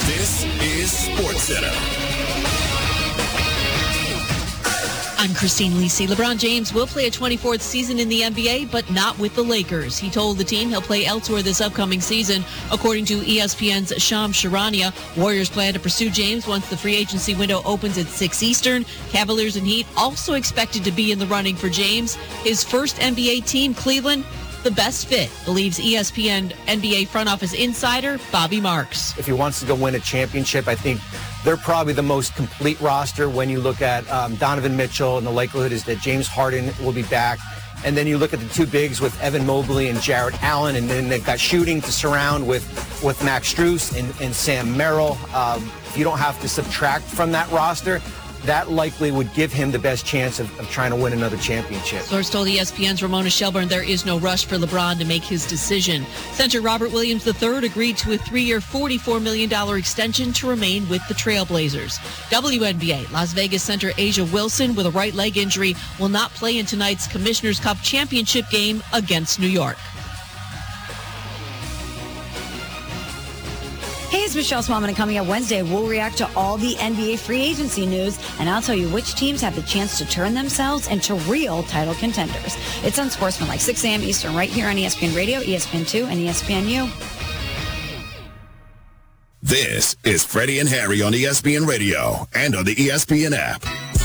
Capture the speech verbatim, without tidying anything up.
This is SportsCenter. I'm Christine Lisi. LeBron James will play a twenty-fourth season in the N B A, but not with the Lakers. He told the team he'll play elsewhere this upcoming season. According to E S P N's Shams Charania, Warriors plan to pursue James once the free agency window opens at six Eastern. Cavaliers and Heat also expected to be in the running for James. His first N B A team, Cleveland, the best fit, believes E S P N N B A front office insider Bobby Marks. If he wants to go win a championship, I think they're probably the most complete roster when you look at um, Donovan Mitchell, and the likelihood is that James Harden will be back. And then you look at the two bigs with Evan Mobley and Jarrett Allen, and then they've got shooting to surround with, with Max Strus and, and Sam Merrill. Um, if you don't have to subtract from that roster, that likely would give him the best chance of, of trying to win another championship. Source told E S P N's Ramona Shelburne there is no rush for LeBron to make his decision. Center Robert Williams the third agreed to a three-year, forty-four million dollars extension to remain with the Trailblazers. W N B A, Las Vegas center Asia Wilson with a right leg injury will not play in tonight's Commissioner's Cup championship game against New York. Hey, it's Michelle Smallman, and coming up Wednesday, we'll react to all the N B A free agency news, and I'll tell you which teams have the chance to turn themselves into real title contenders. It's Unsportsmanlike, six a.m. Eastern, right here on E S P N Radio, E S P N two, and E S P N U. This is Freddie and Harry on E S P N Radio and on the E S P N app.